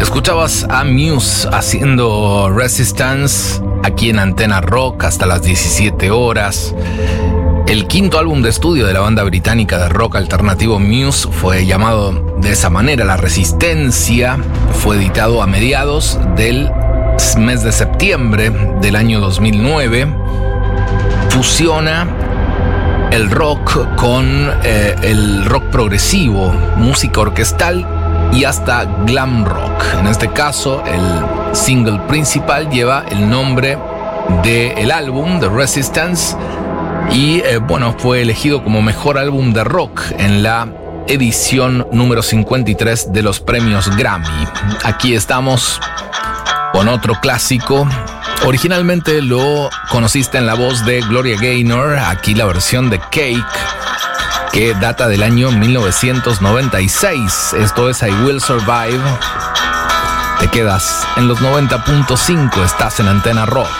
Escuchabas a Muse haciendo Resistance aquí en Antena Rock hasta las 17 horas. El quinto álbum de estudio de la banda británica de rock alternativo Muse fue llamado de esa manera, La Resistencia. Fue editado a mediados del mes de septiembre del año 2009. Fusiona el rock con el rock progresivo, música orquestal y hasta glam rock. En este caso, el single principal lleva el nombre del álbum, The Resistance, y fue elegido como mejor álbum de rock en la edición número 53 de los premios Grammy. Aquí estamos con otro clásico. Originalmente lo conociste en la voz de Gloria Gaynor, aquí la versión de Cake, que data del año 1996. Esto es I Will Survive. Te quedas en los 90.5, estás en Antena Rock.